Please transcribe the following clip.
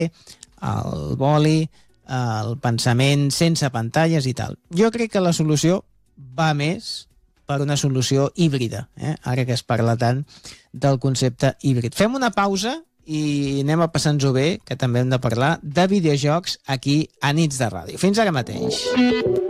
el boli, el pensament sense pantalles i tal. Jo crec que la solució va més per una solució híbrida, ara que es parla tant del concepte híbrid. Fem una pausa i anem a passar-nos-ho bé, que també hem de parlar de videojocs aquí a Nits de Ràdio. Fins ara mateix.